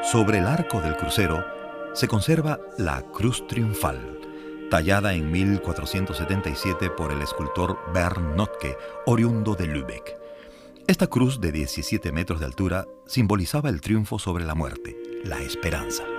Sobre el arco del crucero se conserva la Cruz Triunfal, tallada en 1477 por el escultor Bernd Notke, oriundo de Lübeck. Esta cruz de 17 metros de altura simbolizaba el triunfo sobre la muerte, la esperanza.